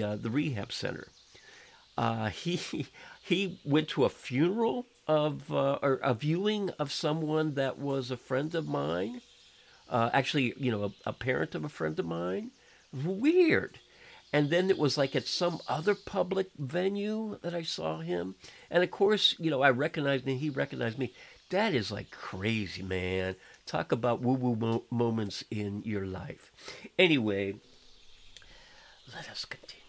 the rehab center. He he went to a funeral of or a viewing of someone that was a friend of mine. Actually, a parent of a friend of mine. Weird. And then it was like at some other public venue that I saw him. And of course, I recognized him. He recognized me. That is like crazy, man. Talk about woo woo moments in your life. Anyway, let us continue.